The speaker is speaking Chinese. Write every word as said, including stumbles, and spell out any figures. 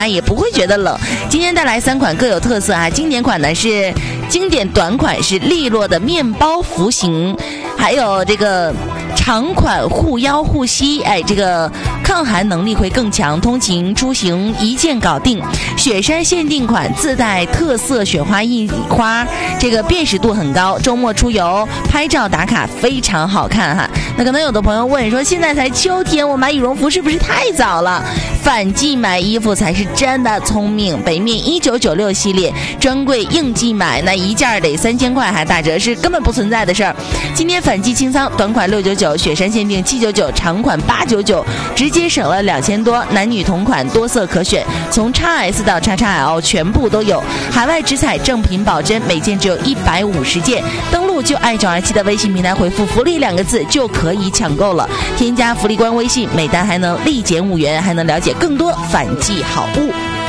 也不会觉得冷。今天带来三款各有特色啊，经典款呢是经典短款是利落的面包服型，还有这个长款护腰护膝，哎，这个抗寒能力会更强，通勤出行一键搞定。雪山限定款自带特色雪花印花，这个辨识度很高，周末出游拍照打卡非常好看哈。那可能有的朋友问说，现在才秋天，我买羽绒服是不是太早了？反季买衣服才是真的聪明。北面一九九六系列专柜应季买，那一件得三千块还打折是根本不存在的事儿。今天反季清仓，短款六九九，雪山限定七九九，长款八九九，直接省了两千多。男女同款多色可选，从 X S 到 X X L 全部都有，海外直采正品保真，每件只有一百五十件。登录就爱九二七的微信平台回复福利两个字就可以抢购了，添加福利官微信，每单还能立减五元，还能了解更多反季好物。